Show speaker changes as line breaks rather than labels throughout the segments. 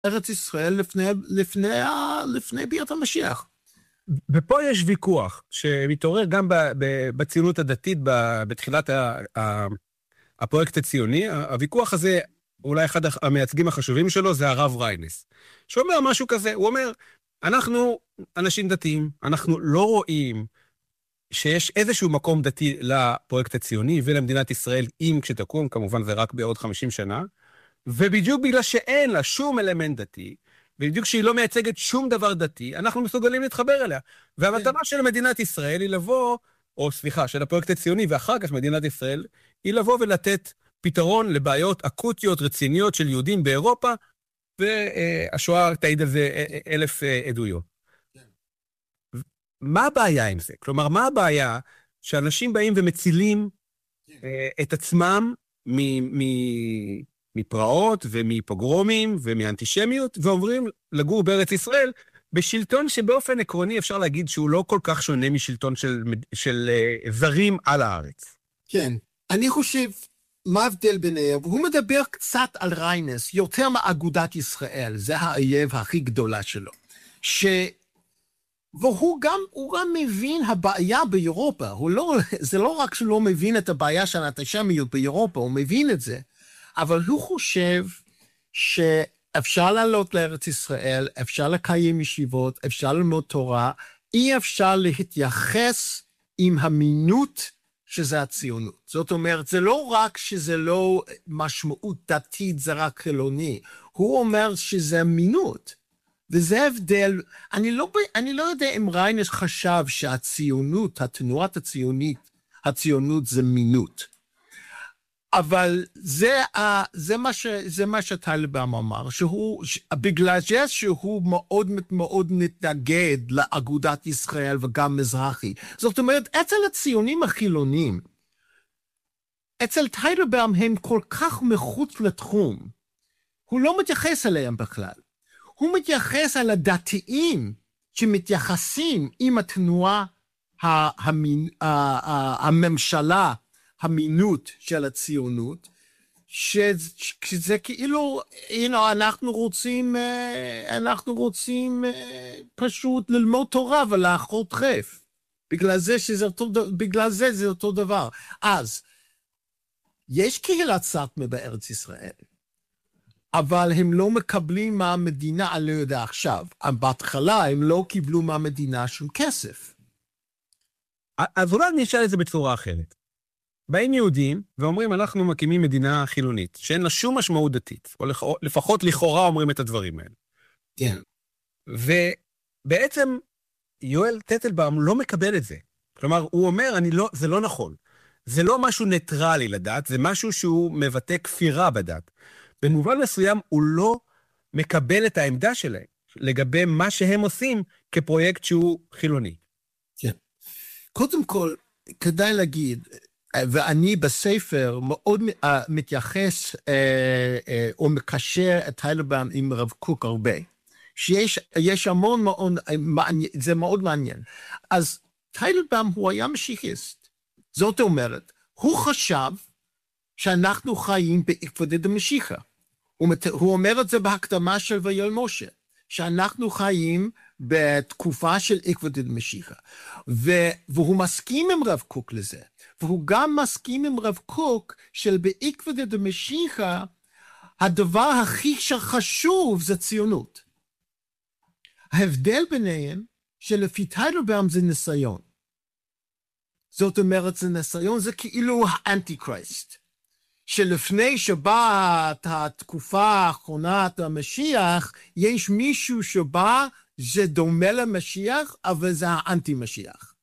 ארץ ישראל לפני ביאת המשיח.
ופה יש ויכוח שמתעורר גם בציונות הדתית, בתחילת הפרויקט הציוני. הוויכוח הזה, אולי אחד המייצגים החשובים שלו, זה הרב ריינס, שאומר משהו כזה, הוא אומר, אנחנו אנשים דתיים, אנחנו לא רואים שיש איזשהו מקום דתי לפרויקט הציוני ולמדינת ישראל, אם כשתקום, כמובן זה רק בעוד 50 שנה, ובדיוק בגלל שאין לה שום אלמנט דתי, ובדיוק שהיא לא מייצגת שום דבר דתי, אנחנו מסוגלים להתחבר אליה. והמטרה של מדינת ישראל היא לבוא, או סליחה, של הפרויקט הציוני, ואחר כך מדינת ישראל, היא לבוא ולתת פתרון לבעיות אקוטיות, רציניות של יהודים באירופה, והשואה תעיד על זה 1000 עדויות. מה הבעיה עם זה? כלומר, מה הבעיה שאנשים באים ומצילים את עצמם מפרעות ומפוגרומים ומאנטישמיות, ועוברים לגור בארץ ישראל, בשלטון שבאופן עקרוני אפשר להגיד שהוא לא כל כך שונה משלטון של זרים על הארץ.
כן, אני חושב, מה ההבדל ביניהם? הוא מדבר קצת על ריינס, יותר מאגודת ישראל, זה האויב הכי גדולה שלו, והוא גם מבין הבעיה באירופה, זה לא רק שהוא לא מבין את הבעיה של האנטישמיות באירופה, הוא מבין את זה, אבל הוא חושב שאפשר לעלות לארץ ישראל, אפשר לקיים ישיבות, אפשר ללמוד תורה, אי אפשר להתייחס עם המינות שזה הציונות. זאת אומרת, זה לא רק שזה לא משמעות דתית, זה רק חילוני, הוא אומר שזה מינות. וזה הבדל, אני לא יודע אם ריינס חשב שהציונות, התנועת הציונות זה מינות. אבל זה מה שטיילבאום אמר, בגלל שהוא מאוד מתנגד לאגודת ישראל וגם מזרחי. זאת אומרת, אצל הציונים החילונים, אצל טיילבאום הם כל כך מחוץ לתחום, הוא לא מתייחס אליהם בכלל. הוא מתייחס על הדתיים שמתייחסים עם התנועה, הממשלה, המינות של הציונות, שזה כאילו, אנחנו רוצים פשוט ללמוד תורה ולאכול טרף. בגלל זה זה אותו דבר. אז, יש קהילת סאטמר בארץ ישראל, אבל הם לא מקבלים מהמדינה, אני לא יודע עכשיו, בהתחלה הם לא קיבלו מהמדינה שום כסף.
אז אולי נשאל את זה בצורה אחרת. באים יהודים ואומרים, אנחנו מקימים מדינה חילונית, שאין לה שום משמעות דתית, או לפחות לכאורה אומרים את הדברים האלה.
כן.
ובעצם יואל טטלבאום לא מקבל את זה. כלומר, הוא אומר, זה לא נכון. זה לא משהו ניטרלי לדת, זה משהו שהוא מבטא כפירה בדת. במובן מסוים הוא לא מקבל את העמדה שלהם, לגבי מה שהם עושים כפרויקט שהוא חילוני.
כן. קודם כל, כדאי להגיד, ואני בספר מאוד מתייחס או מקשר את טיילבאום עם רב קוק הרבה, שיש המון מאוד, זה מאוד מעניין. אז טיילבאום הוא היה משיחיסט. זאת אומרת, הוא חשב שאנחנו חיים בעקבותא דמשיחא. הוא אומר את זה בהקדמה של ויואל משה, שאנחנו חיים בתקופה של עקבותא דמשיחא. והוא מסכים עם רב קוק לזה. והוא גם מסכים עם רב קוק של בעקבותא דמשיחא, הדבר הכי חשוב זה ציונות. ההבדל ביניהם שלפי טיילבאום זה ניסיון. זאת אומרת, זה ניסיון, זה כאילו האנטי-קריסט. שלפני שבאה התקופה האחרונה המשיח, יש מישהו שבא, זה דומה למשיח, אבל זה האנטי-משיח.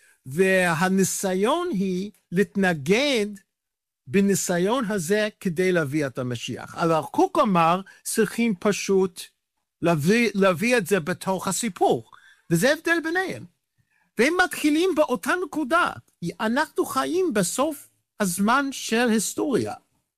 והניסיון היא להתנגד בניסיון הזה כדי להביא את המשיח. אבל קוק אמר, צריכים פשוט להביא את זה בתוך הסיפור. וזה הבדל ביניהם. והם מתחילים באותה נקודה. אנחנו חיים בסוף הזמן של היסטוריה.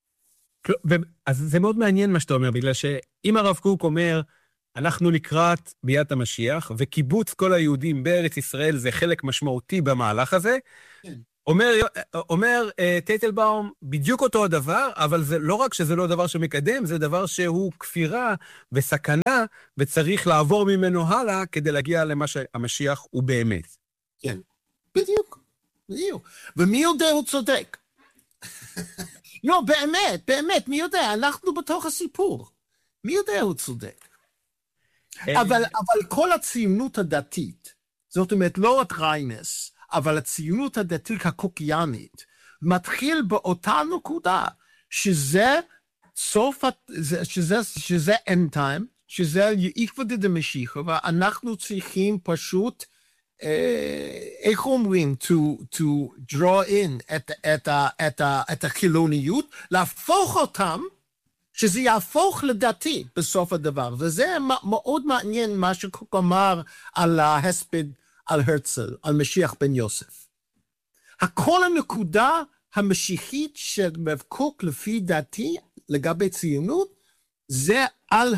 אז זה מאוד מעניין מה שאתה אומר, בגלל שאם הרב קוק אומר, אנחנו לקראת ביאת המשיח, וקיבוץ כל היהודים בארץ ישראל זה חלק משמעותי במהלך הזה, אומר טייטלבאום בדיוק אותו הדבר, אבל זה לא רק שזה לא דבר שמקדם, זה דבר שהוא כפירה וסכנה, וצריך לעבור ממנו הלאה כדי להגיע למה שהמשיח הוא באמת.
כן, בדיוק. ומי יודע הוא צודק? לא, באמת, מי יודע? אנחנו בתוך הסיפור. מי יודע הוא צודק? אבל כל הציונות הדתית, זאת אומרת, לא רק ריינס, אבל הציונות הדתית הקוקיאנית, מתחיל באותה נקודה, שזה סוף, שזה end time, שזה יקוודא דמשיחא, ואנחנו צריכים פשוט, איך אומרים, to draw in את החילוניות, להפוך אותם, שזה יהפוך לדתי בסוף הדבר, וזה מאוד מעניין מה שקוק אמר על ההספד, על הרצל, על משיח בן יוסף. הכל הנקודה המשיחית של קוק לפי דעתי לגבי ציונות, זה על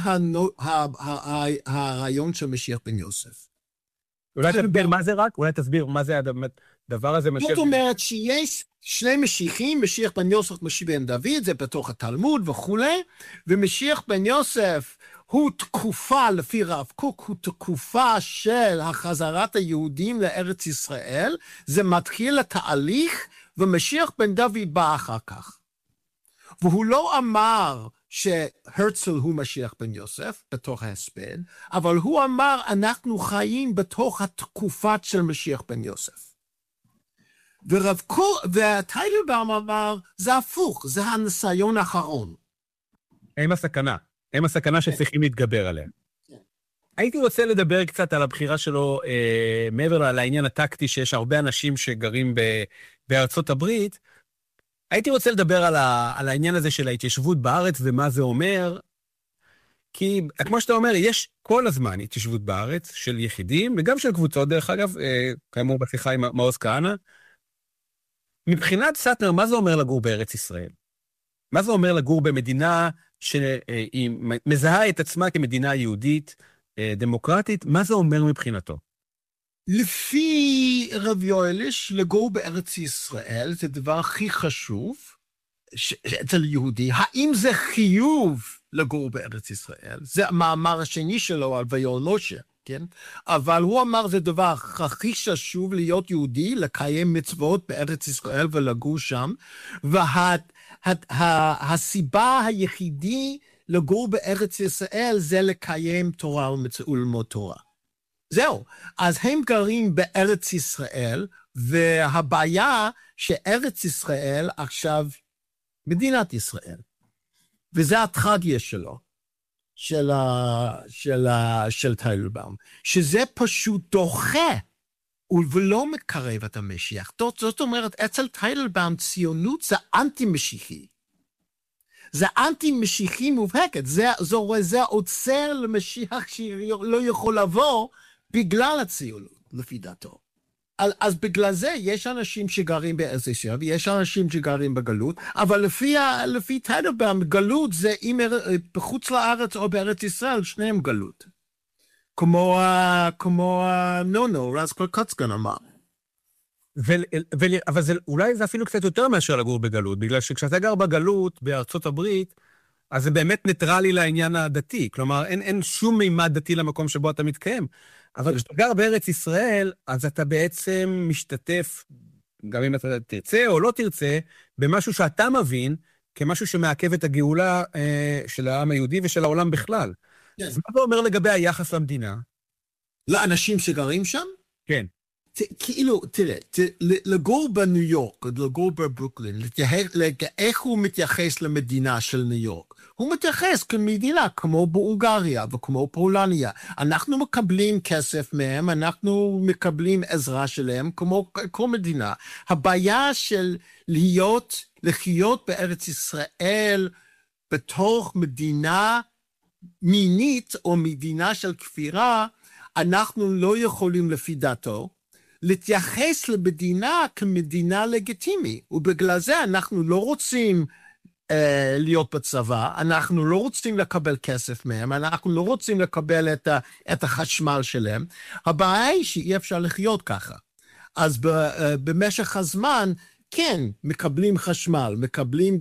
הרעיון של משיח בן יוסף.
אולי תסביר מה זה רק? אולי תסביר מה זה הדבר הזה?
זאת אומרת שיש שני משיחים, משיח בן יוסף, משיח בן דוד, זה בתוך התלמוד וכו', ומשיח בן יוסף הוא תקופה, לפי רב קוק, הוא תקופה של החזרת היהודים לארץ ישראל, זה מתחיל התהליך, ומשיח בן דוד בא אחר כך. והוא לא אמר שהרצל הוא משיח בן יוסף, בתוך ההספד, אבל הוא אמר, אנחנו חיים בתוך התקופה של משיח בן יוסף. וטייטלבאום אמר, זה הפוך, זה הניסיון האחרון.
הם הסכנה שצריכים להתגבר עליה. הייתי רוצה לדבר קצת על הבחירה שלו, מעבר לעניין הטקטי, שיש הרבה אנשים שגרים בארצות הברית, הייתי רוצה לדבר על העניין הזה של ההתיישבות בארץ ומה זה אומר, כי כמו שאתה אומר, יש כל הזמן התיישבות בארץ של יחידים, וגם של קבוצות דרך אגב, כאמור בשיחה עם מעוז כהנא. מבחינת סטנר, מה זה אומר לגור בארץ ישראל? מה זה אומר לגור במדינה שהיא מזהה את עצמה כמדינה יהודית, דמוקרטית? מה זה אומר מבחינתו?
לפי רב יואליש, לגור בארץ ישראל זה הדבר הכי חשוב אצל יהודי. האם זה חיוב לגור בארץ ישראל? זה המאמר השני שלו על ויולושה, כן? אבל הוא אמר זה דבר הכי חשוב להיות יהודי, לקיים מצוות בארץ ישראל ולגור שם, והסיבה היחידי לגור בארץ ישראל זה לקיים תורה וללמוד תורה. זהו, אז הם גרים בארץ ישראל, והבעיה שארץ ישראל עכשיו מדינת ישראל. וזה הטרגדיה שלו, של טייטלבאום, שזה פשוט דוחה, ולא מקרב את המשיח. זאת אומרת, אצל טייטלבאום ציונות זה אנטי-משיחי. זה אנטי-משיחי מובהקת, זה עוצר למשיח שלא יכול לבוא, בגלל הציונות, לפי דעתו. אז בגלל זה יש אנשים שגרים בארץ ישראל, ויש אנשים שגרים בגלות, אבל לפי טייטלבאום, גלות זה אם בחוץ לארץ או בארץ ישראל, שניהם גלות. כמו נונו, רז קרקוצקן אמר.
אבל אולי זה אפילו קצת יותר מאשר לגור בגלות, בגלל שכשאתה גר בגלות בארצות הברית, אז זה באמת ניטרלי לעניין הדתי, כלומר אין שום מימד דתי למקום שבו אתה מתקיים. אבל כשאתה גר בארץ ישראל, אז אתה בעצם משתתף, גם אם אתה תרצה או לא תרצה, במשהו שאתה מבין, כמשהו שמעכב את הגאולה של העם היהודי ושל העולם בכלל. אז מה זה אומר לגבי היחס למדינה?
לאנשים שגרים שם?
כן.
כאילו, תראה, לגור בניו יורק, לגור בברוקלין, איך הוא מתייחס למדינה של ניו יורק? הוא מתייחס כמדינה כמו בהונגריה וכמו פולניה. אנחנו מקבלים כסף מהם, אנחנו מקבלים עזרה שלהם כמו כל מדינה. הבעיה של לחיות בארץ ישראל בתוך מדינה מינית או מדינה של כפירה, אנחנו לא יכולים לפי דעתו להתייחס למדינה כמדינה לגיטימית, ובגלל זה אנחנו לא רוצים להיות בצבא, אנחנו לא רוצים לקבל כסף מהם, אנחנו לא רוצים לקבל את החשמל שלהם. הבעיה היא שאי אפשר לחיות ככה. אז במשך הזמן, כן, מקבלים חשמל, מקבלים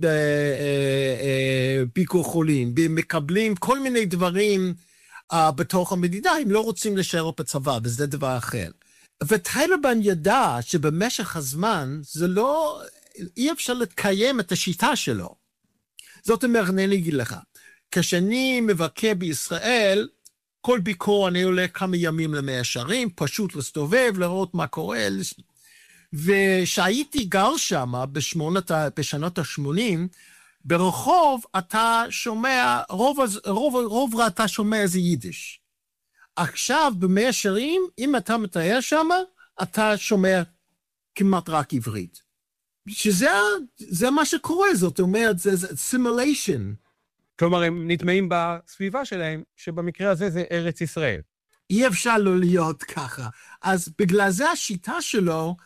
ביקור חולים, מקבלים כל מיני דברים בתוך המדינה, הם לא רוצים להישאר בצבא, וזה דבר אחר. וטליבן ידע שבמשך הזמן, זה לא, אי אפשר לקיים את השיטה שלו. זאת אומרת, אני אגיד לך, כשאני מבקר בישראל, כל ביקור אני עולה כמה ימים למאה שערים, פשוט להסתובב, לראות מה קורה, ושהייתי גר שם בשנות ה-80, ברחוב אתה שומע, רוב אתה שומע איזה יידיש. עכשיו במאה שערים, אם אתה מטייל שם, אתה שומע כמעט רק עברית. שזה מה שקורה, זאת אומרת, זה simulation.
כלומר, הם נטמעים בסביבה שלהם, שבמקרה הזה זה ארץ ישראל.
אי אפשר לא להיות ככה. אז בגלל זה השיטה שלו,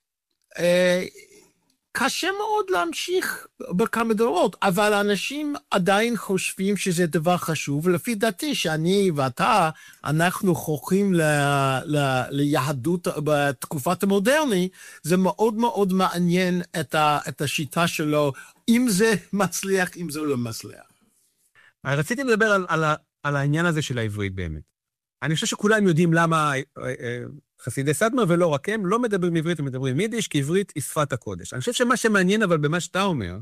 קשה מאוד להמשיך בכמה דורות, אבל האנשים עדיין חושבים שזה דבר חשוב, ולפי דעתי שאני ואתה, אנחנו חוכים ליהדות בתקופת המודרני, זה מאוד מאוד מעניין את השיטה שלו, אם זה מצליח, אם זה לא מצליח.
רציתי לדבר על העניין הזה של העברית באמת. אני חושב שכולם יודעים למה חסידי סאדמר ולא רק הם לא מדברים עברית ומדברים יידיש, כי עברית היא שפת הקודש. אני חושב שמה שמעניין אבל במה שאתה אומר,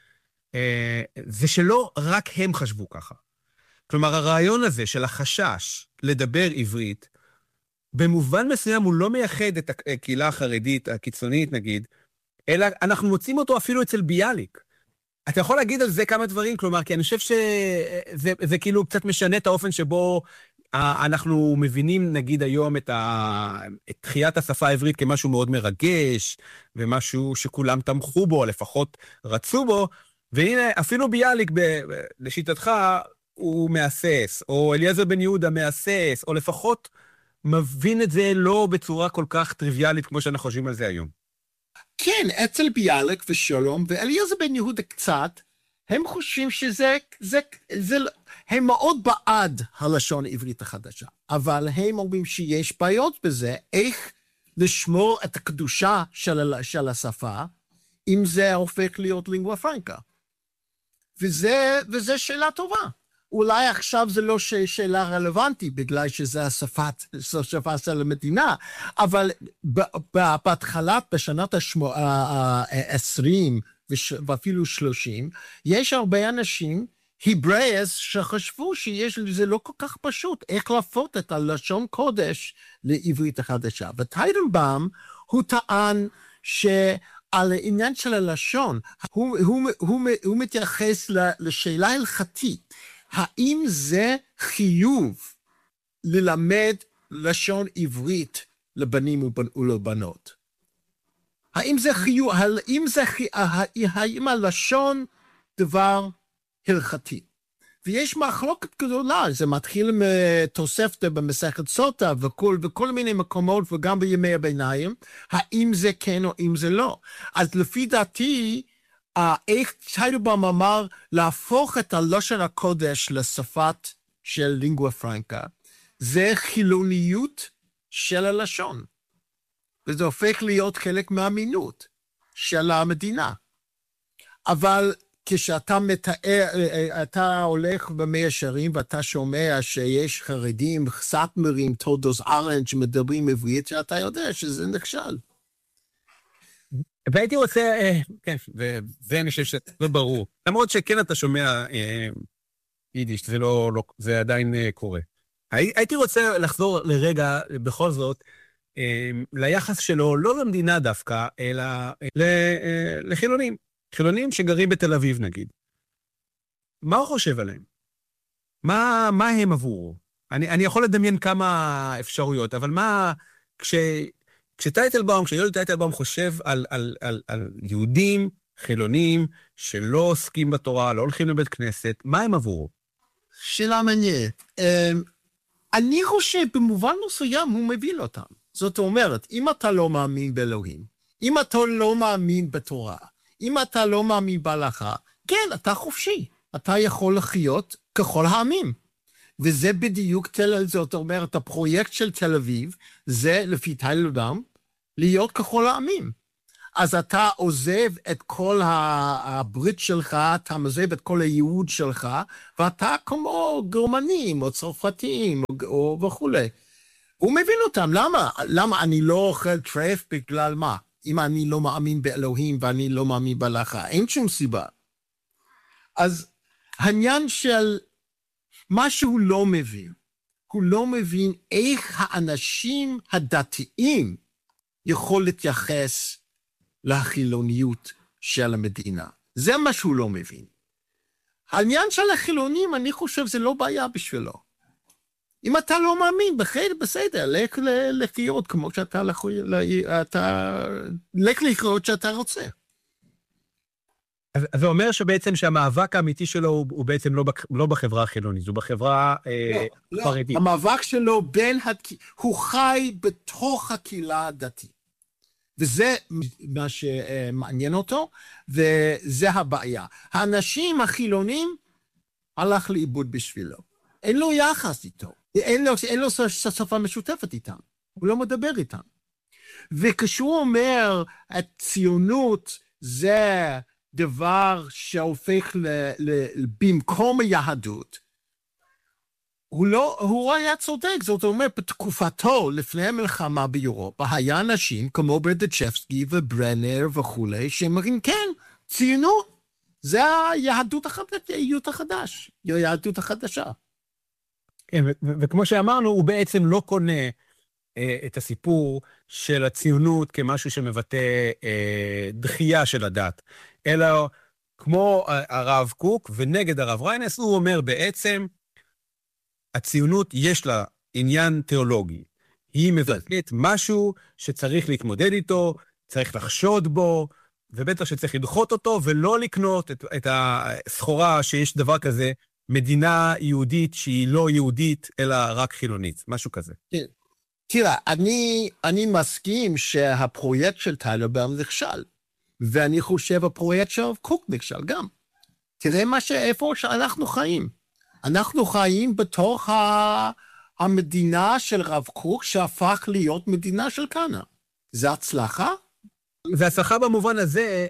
זה שלא רק הם חשבו ככה. כלומר, הרעיון הזה של החשש לדבר עברית, במובן מסוים הוא לא מייחד את הקהילה החרדית, הקיצונית נגיד, אלא אנחנו מוצאים אותו אפילו אצל ביאליק. אתה יכול להגיד על זה כמה דברים, כלומר, כי אני חושב שזה כאילו קצת משנה את האופן שבו אנחנו מבינים, נגיד, היום את תחיית השפה העברית כמשהו מאוד מרגש, ומשהו שכולם תמכו בו, לפחות רצו בו, והנה, אפילו ביאליק, לשיטתך, הוא מאסס, או אליעזר בן יהודה מאסס, או לפחות מבין את זה לא בצורה כל כך טריוויאלית, כמו שאנחנו חושבים על זה היום.
כן, אצל ביאליק ושלום, ואליעזר בן יהודה קצת, הם חושבים הם מאוד בעד הלשון העברית החדשה, אבל הם אומרים שיש בעיות בזה, איך לשמור את הקדושה של השפה, אם זה הופך להיות לינגואה פרנקה. וזה שאלה טובה. אולי עכשיו זה לא שאלה רלוונטית, בגלל שזה השפה של המדינה, אבל בהתחלת, בשנת ה-20 ואפילו 30, יש הרבה אנשים, היברייס, שחשבו שזה לא כל כך פשוט, איך להפוך את הלשון קודש לעברית החדשה. וטייטלבאום, הוא טען על העניין של הלשון, הוא מתייחס לשאלה הלכתית, האם זה חיוב ללמד לשון עברית לבנים ולבנות? האם זה חיוב, האם הלשון דבר הלכתי? ויש מחלוקת גדולה, זה מתחיל מתוספתא במסכת סוטה וכל מיני מקומות וגם בימי הביניים, האם זה כן או אם זה לא. אז לפי דעתי, איך טייטלבאום אמר להפוך את הלשון הקודש לשפת של לינגואה פרנקה, זה חילוניות של הלשון. וזה הופך להיות חלק מהאמינות של המדינה. אבל כשאתה מתאר, אתה הולך במאה שערים ואתה שומע שיש חרדים, סאטמרים, טודוס ארנג' שמדברים עברית, שאתה יודע שזה נכשל.
והייתי רוצה, כן, וזה אני חושב שזה ברור. למרות שכן אתה שומע יידיש, זה עדיין קורה. הייתי רוצה לחזור לרגע, בכל זאת, ליחס שלו, לא למדינה דווקא, אלא לחילונים. חילונים שגרים בתל אביב, נגיד. מה הוא חושב עליהם? מה הם עבורו? אני יכול לדמיין כמה אפשרויות, אבל מה, כשיולי טייטלבאום חושב על יהודים, חילונים, שלא עוסקים בתורה, לא הולכים לבית כנסת, מה הם עבורו?
שאלה מעניינת. אני חושב במובן מסוים הוא מבין אותם. זאת אומרת, אם אתה לא מאמין באלוהים, אם אתה לא מאמין בתורה, אם אתה לא מאמין בהלכה, כן, אתה חופשי. אתה יכול לחיות ככל העמים. וזה בדיוק, זאת אומרת, הפרויקט של תל אביב, זה לפי טייטלבאום, להיות ככל העמים. אז אתה עוזב את כל הברית שלך, אתה עוזב את כל הייעוד שלך, ואתה כמו גרמנים או צרפתים או וכולי. הוא מבין אותם, למה? למה אני לא אוכל טרף בגלל מה? אם אני לא מאמין באלוהים ואני לא מאמין בהלכה, אין שום סיבה. אז העניין של מה שהוא לא מבין, הוא לא מבין איך האנשים הדתיים יכול להתייחס לחילוניות של המדינה. זה מה שהוא לא מבין. העניין של החילונים, אני חושב, זה לא בעיה בשבילו. אם אתה לא מאמין, בסדר, לך לחיות כמו שאתה, לך לחיות שאתה רוצה.
אז זה אומר שבעצם שהמאבק האמיתי שלו הוא בעצם לא בחברה החילונית, הוא בחברה חרדית.
המאבק שלו הוא חי בתוך הקהילה הדתית. וזה מה שמעניין אותו, וזה הבעיה. האנשים החילונים הלך לאיבוד בשבילו. אין לו יחס איתו, אין לו שפה משותפת איתם, הוא לא מדבר איתם. וכשהוא אומר, הציונות זה דבר שהופך במקום היהדות, הוא היה צודק, זאת אומרת, בתקופתו, לפני המלחמה באירופה, היה אנשים כמו ברדיצ'בסקי וברנר וכולי, שאומרים, כן, ציונות, זה היהדות החדשה.
כן, וכמו שאמרנו, הוא בעצם לא קונה את הסיפור של הציונות כמשהו שמבטא דחייה של הדת, אלא כמו הרב קוק ונגד הרב ריינס, הוא אומר בעצם, הציונות יש לה עניין תיאולוגי. היא מבטאת משהו שצריך להתמודד איתו, צריך לחשוד בו, ובטח שצריך לדחות אותו, ולא לקנות את הסחורה שיש דבר כזה, מדינה יהודית שהיא לא יהודית, אלא רק חילונית, משהו כזה.
תראה, אני מסכים שהפרויקט של טיילרבאום נכשל, ואני חושב הפרויקט של קוק נכשל גם. תראה איפה שאנחנו חיים. אנחנו חיים בתוך המדינה של רב קוק, שהפך להיות מדינה של כהנא. זה הצלחה?
זה הצלחה במובן הזה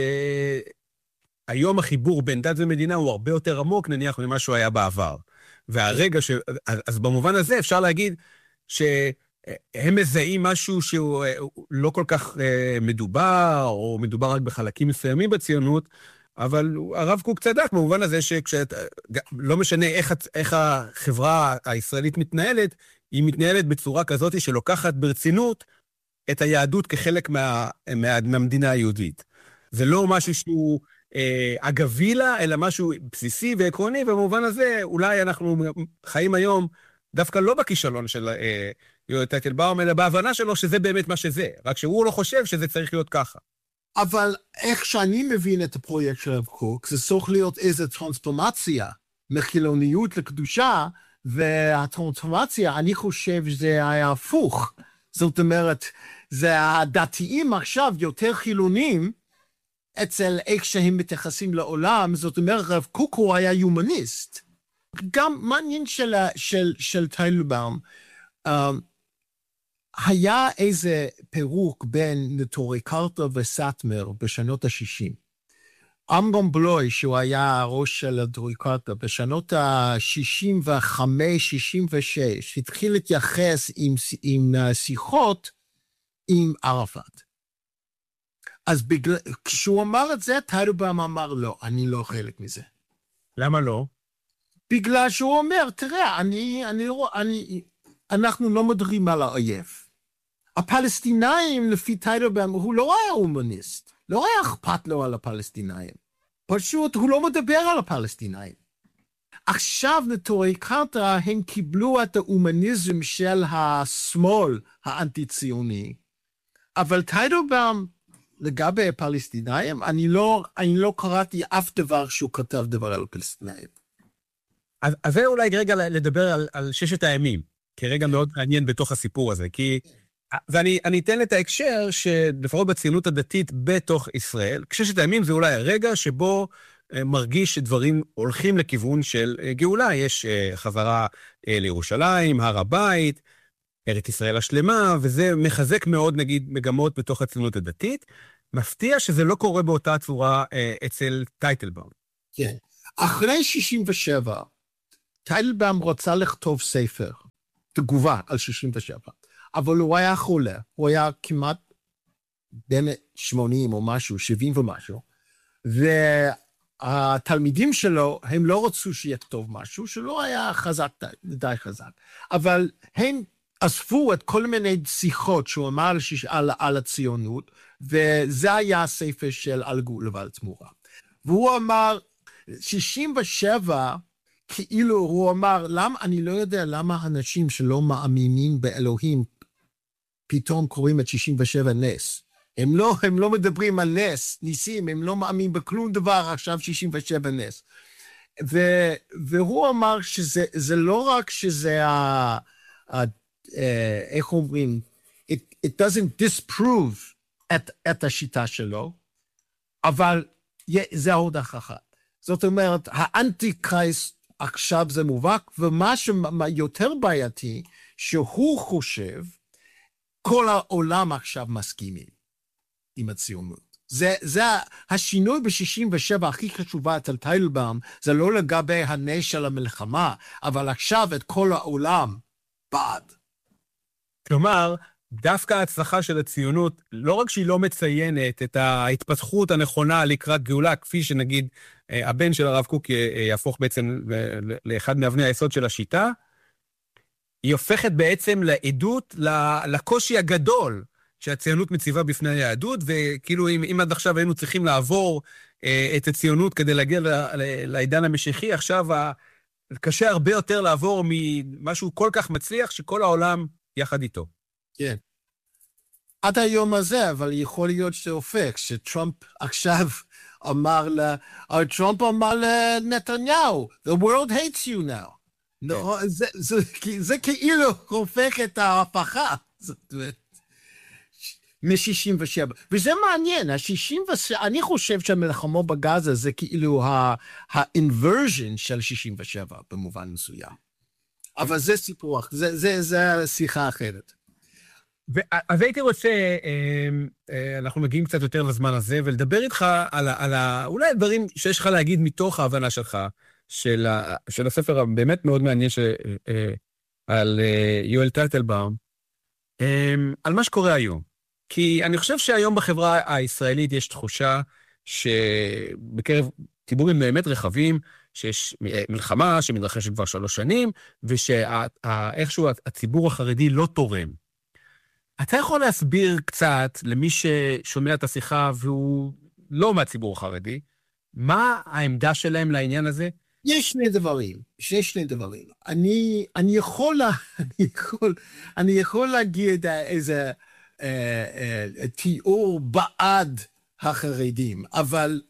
שהיום החיבור בין דת ומדינה הוא הרבה יותר עמוק, נניח ממה שהוא היה בעבר. והרגע אז במובן הזה אפשר להגיד שהם מזהים משהו שהוא לא כל כך מדובר, או מדובר רק בחלקים מסוימים בציונות, אבל הרב קוק צדק במובן הזה שלא משנה איך החברה הישראלית מתנהלת, היא מתנהלת בצורה כזאת שלוקחת ברצינות את היהדות כחלק מהמדינה היהודית. זה לא משהו שהוא אגבי לה, אלא משהו בסיסי ועקרוני, ובמובן הזה אולי אנחנו חיים היום דווקא לא בכישלון של יהודה טייטלבאום, אלא בהבנה שלו שזה באמת מה שזה, רק שהוא לא חושב שזה צריך להיות ככה.
אבל איך שאני מבין את הפרויקט של רב קוק, זה צריך להיות איזו טרנספורמציה מחילוניות לקדושה, והטרנספורמציה, אני חושב שזה היה הפוך. זאת אומרת, זה הדתיים עכשיו יותר חילונים, אצל איך שהם מתייחסים לעולם, זאת אומרת, רב קוק הוא היה יומניסט. גם מעניין של טיילרבאום, היה איזה פירוק בין נטורי קרתא וסאטמר בשנות ה-60. אמנון בלוי, שהוא היה ראש של נטורי קרתא, בשנות ה-65-66, התחיל להתייחס עם שיחות עם ערפאת. אז כשהוא אמר את זה, טיילרבאום אמר לא, אני לא חלק מזה.
למה לא?
בגלל שהוא אומר, תראה, אנחנו לא מדברים על האויב. הפלסטינאים, לפי טיילרבאום, הוא לא היה הומניסט, לא היה אכפת לו על הפלסטינאים. פשוט הוא לא מדבר על הפלסטינאים. עכשיו נטורי קרתא, הם קיבלו את ההומניזם של השמאל האנטי-ציוני, אבל טיילרבאום, לגבי הפלסטינאים, אני לא קראתי אף דבר שהוא כתב דבר על הפלסטינאים.
אז זה אולי רגע לדבר על ששת הימים, כרגע מאוד מעניין בתוך הסיפור הזה, ואני אתן את ההקשר שלפחות בציונות הדתית בתוך ישראל, ששת הימים זה אולי הרגע שבו מרגיש שדברים הולכים לכיוון של גאולה, יש חזרה לירושלים, הר הבית, ארץ ישראל השלמה, וזה מחזק מאוד, נגיד, מגמות בתוך הציונות הדתית. מפתיע שזה לא קורה באותה צורה אצל טייטלבאום.
כן. אחרי 67, טייטלבאום רצה לכתוב ספר, תגובה על 67, אבל הוא היה חולה, הוא היה כמעט בין 80 או משהו, 70 ומשהו, והתלמידים שלו, הם לא רצו שיכתוב משהו, שלא היה חזק, די חזק, אבל הם אספו את כל מיני שיחות שהוא אמר על הציונות, וזה היה הספר של על גאולה ועל תמורה. והוא אמר, 67, כאילו הוא אמר, אני לא יודע למה אנשים שלא מאמינים באלוהים, פתאום קוראים את 67 נס. הם לא מדברים על נס, ניסים, הם לא מאמינים בכלום דבר, עכשיו 67 נס. והוא אמר שזה לא רק שזה, איך אומרים, it doesn't disprove את השיטה שלו, אבל זה עוד אחת. זאת אומרת, האנטי-קרייסט עכשיו זה מובהק, ומה שיותר בעייתי, שהוא חושב, כל העולם עכשיו מסכימים עם הציונות. זה השינוי ב-67 הכי חשובה אצל טייטלבאום, זה לא לגבי הנס של המלחמה, אבל עכשיו את כל העולם בעד.
כלומר, דווקא ההצלחה של הציונות, לא רק שהיא לא מציינת את ההתפתחות הנכונה לקראת גאולה, כפי שנגיד הבן של הרב קוק יהפוך בעצם לאחד מאבני היסוד של השיטה, היא הופכת בעצם לעדות לקושי הגדול שהציונות מציבה בפני היהדות, וכאילו אם עד עכשיו היינו צריכים לעבור את הציונות כדי להגיע לעידן המשיחי, עכשיו קשה הרבה יותר לעבור ממשהו כל כך מצליח שכל העולם יחד איתו.
כן. עד היום הזה, אבל יכול להיות שהופך, שטראמפ עכשיו טראמפ אמר לנתניהו, the world hates you now. לא, זה כאילו הופך את ההפכה. מ-67. וזה מעניין, אני חושב שהמלחמה בגזה זה כאילו ה-inversion של 67 במובן מסוים. אבל זה סיפור, זה שיחה אחרת.
אז הייתי רוצה, אנחנו מגיעים קצת יותר לזמן הזה, ולדבר איתך על אולי הדברים שיש לך להגיד מתוך ההבנה שלך, של הספר הבאמת מאוד מעניין על יואל טייטלבאום, על מה שקורה היום. כי אני חושב שהיום בחברה הישראלית יש תחושה שבקרב ציבורים באמת רחבים, שיש מלחמה שמתרחשת כבר 3 שנים, ושאיכשהו הציבור החרדי לא תורם. אתה יכול להסביר קצת למי ששומע את השיחה והוא לא מהציבור החרדי, מה העמדה שלהם לעניין הזה?
יש שני דברים. אני יכול להגיד איזה תיאור בעד החרדים, אבל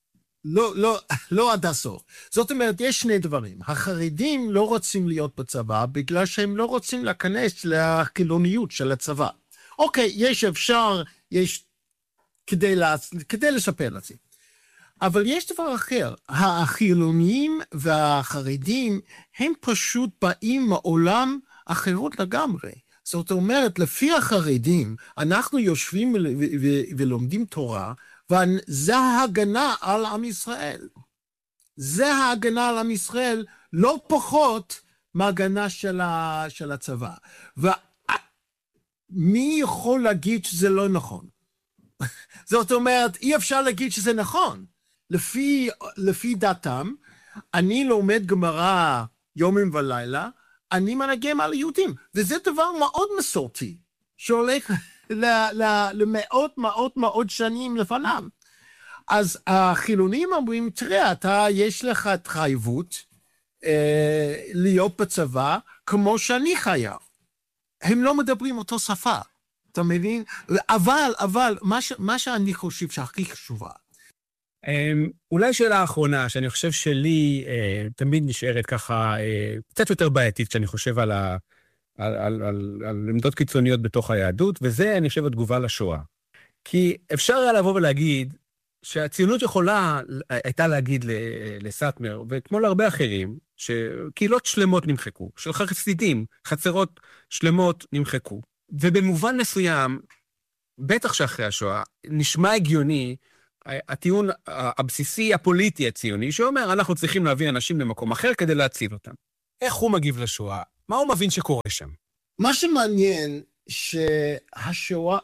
לא עד הסוף. זאת אומרת, יש שני דברים. החרדים לא רוצים להיות בצבא, בגלל שהם לא רוצים להיכנס לחילוניות של הצבא. אוקיי, יש כדי לספר את זה. אבל יש דבר אחר. החילונים והחרדים, הם פשוט באים מעולם אחרות לגמרי. זאת אומרת, לפי החרדים, אנחנו יושבים ולומדים תורה, וזה ההגנה על עם ישראל. זה ההגנה על עם ישראל, לא פחות מההגנה של הצבא. ומי יכול להגיד שזה לא נכון? זאת אומרת, אי אפשר להגיד שזה נכון. לפי דעתם, אני לומד גמרא יומים ולילה, אני מנגן על יהודים, וזה דבר מאוד מסורתי, שהולך למאות שנים לפניו. אז החילונים אומרים, תראה, יש לך התחייבות להיות בצבא, כמו שאני חייב. הם לא מדברים אותו שפה, אתה מבין? אבל מה שאני חושב שהכי חשובה,
אולי שאלה האחרונה, שאני חושב שלי תמיד נשארת ככה קצת יותר בעייתית, כשאני חושב על עמדות קיצוניות בתוך היהדות, וזה אני חושב התגובה לשואה. כי אפשר היה לבוא ולהגיד שהציונות הייתה להגיד לסאטמר, וכמו להרבה אחרים, שקהילות שלמות נמחקו, של חסידים, חצרות שלמות נמחקו. ובמובן מסוים, בטח שאחרי השואה, נשמע הגיוני, הטיעון הבסיסי הפוליטי הציוני, שאומר, אנחנו צריכים להביא אנשים למקום אחר כדי להציל אותם. איך הוא מגיב לשואה? מה הוא מבין שקורה שם?
מה שמעניין, שהשואה,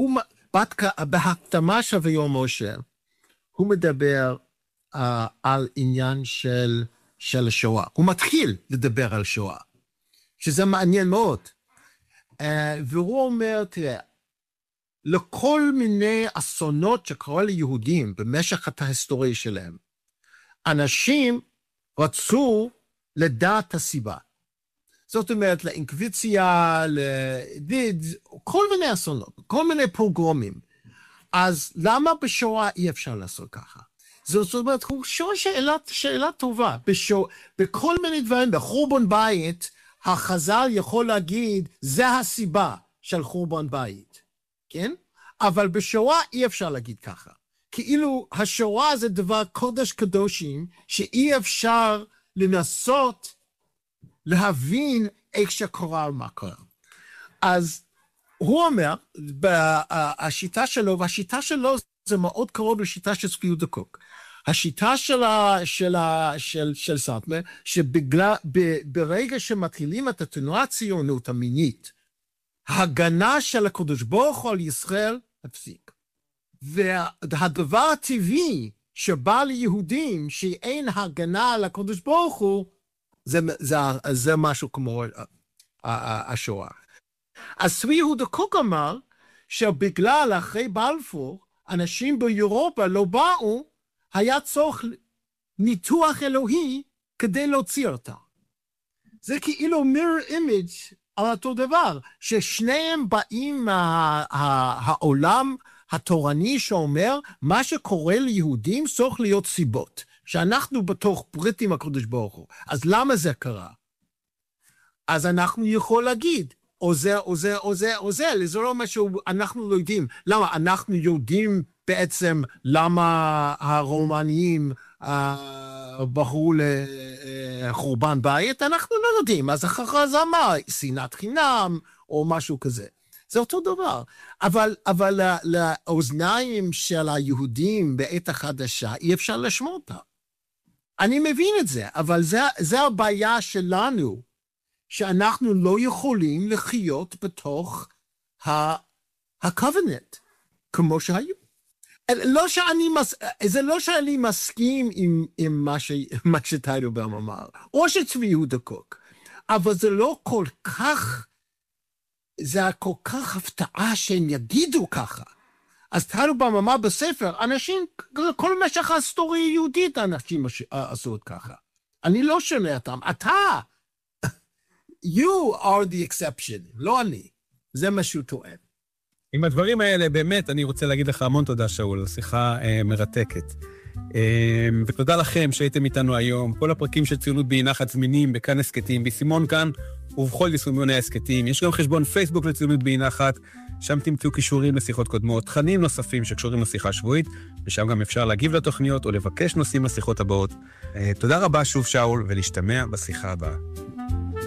בהקדמה של ויאמר משה, הוא מדבר על עניין של השואה. הוא מתחיל לדבר על שואה, שזה מעניין מאוד. והוא אומר, תראה, לכל מיני אסונות שקרו ליהודים במשך ההיסטוריה שלהם, אנשים רצו לדעת הסיבה. זאת אומרת, לאינקוויזיציה, לדיד, כל מיני אסונות, כל מיני פוגרומים. אז למה בשואה אי אפשר לעשות ככה? זאת אומרת, הוא שואל שאלה טובה. בכל מיני דברים, בחורבן בית, החז"ל יכול להגיד, זה הסיבה של חורבן בית. כן? אבל בשואה אי אפשר להגיד ככה. כאילו השואה זה דבר קודש קדושים, שאי אפשר לנסות להבין איך שקורה מה קורה. אז הוא אומר, השיטה שלו, והשיטה שלו זה מאוד קרוב לשיטה של צבי יהודה קוק. השיטה של סאטמר, שברגע שמתחילים את התנועה הציונות המינית, ההגנה של הקדוש ברוך הוא על ישראל הפסיק. והדבר הטבעי שבא ליהודים שאין הגנה על הקדוש ברוך הוא, זה משהו כמו השואה. אז צבי יהודה קוק אמר שבגלל אחרי בלפור, אנשים באירופה לא באו, היה צורך ניתוח אלוהי כדי להוציא אותה. זה כאילו mirror image על אותו דבר, ששניהם באים מהעולם התורני שאומר, מה שקורה ליהודים צריך להיות סיבות, שאנחנו בתוך ברית עם הקדוש ברוך הוא. אז למה זה קרה? אז אנחנו יכול להגיד, או זה, או זה, או זה, או זה, זה לא משהו, אנחנו לא יודעים. למה? אנחנו יודעים בעצם למה הרומנים בחרו לחורבן בית, אנחנו לא יודעים. אז אחר זה אמר, שנאת חינם, או משהו כזה. זה אותו דבר. אבל לאוזניים של היהודים בעת החדשה, אי אפשר לשמוע אותה. אני מבין את זה, אבל זה הבעיה שלנו, שאנחנו לא יכולים לחיות בתוך ה-covenant, כמו שהיו. זה לא שאני מסכים עם מה שטיילרבאום אמר, או שצבי יהודה קוק, אבל זה לא כל כך, זה כל כך הפתעה שהם יגידו ככה. אז טיילרבאום אמר בספר, אנשים, כל משך ההיסטוריה היהודית, אנשים עשו את ככה. אני לא שומע אותם, אתה, you are the exception, לא אני. זה מה שהוא טוען.
עם הדברים האלה, באמת, אני רוצה להגיד לך המון תודה, שאול, שיחה מרתקת. ותודה לכם שהייתם איתנו היום. כל הפרקים של ציונות באי נחת זמינים, בכאן הסקטים, בסימון כאן, ובכל יישומוני הסקטים. יש גם חשבון פייסבוק לציונות באי נחת, שם תמצאו קישורים לשיחות קודמות, תכנים נוספים שקשורים לשיחה שבועית, ושם גם אפשר להגיב לתוכניות או לבקש נושאים לשיחות הבאות. תודה רבה שוב, שאול, ולהשתמע בשיחה הבאה.